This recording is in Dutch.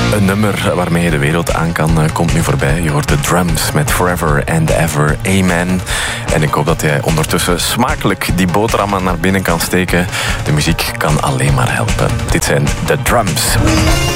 Een nummer waarmee je de wereld aan kan, komt nu voorbij. Je hoort de drums met Forever and Ever, Amen. En ik hoop dat jij ondertussen smakelijk die boterhammen naar binnen kan steken. De muziek kan alleen maar helpen. Dit zijn de drums.